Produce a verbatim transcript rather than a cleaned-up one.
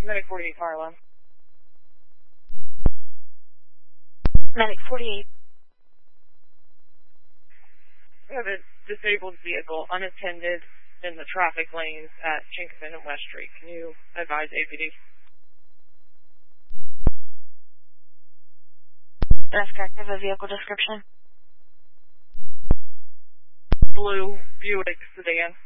Medic forty-eight, fire alarm. Medic forty-eight. We have a disabled vehicle unattended in the traffic lanes at Chinkopin and West Street. Can you advise A P D? That's correct. I have a vehicle description. Blue Buick sedan.